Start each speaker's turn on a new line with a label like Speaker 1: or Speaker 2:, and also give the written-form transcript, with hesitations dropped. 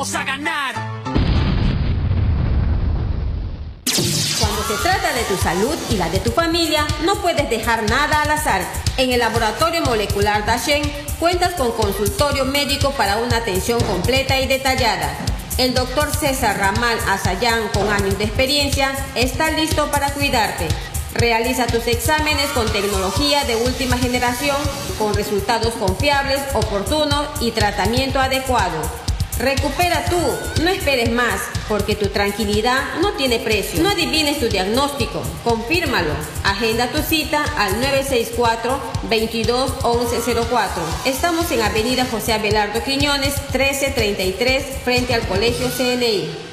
Speaker 1: a ganar.
Speaker 2: Cuando se trata de tu salud y la de tu familia, no puedes dejar nada al azar. En el Laboratorio Molecular Dacheng cuentas con consultorio médico para una atención completa y detallada. El doctor César Ramal Azayán, con años de experiencia, está listo para cuidarte. Realiza tus exámenes con tecnología de última generación, con resultados confiables, oportunos y tratamiento adecuado. Recupera tú, no esperes más, porque tu tranquilidad no tiene precio. No adivines tu diagnóstico, confírmalo. Agenda tu cita al 964-221104. Estamos en Avenida José Abelardo Quiñones, 1333, frente al Colegio CNI.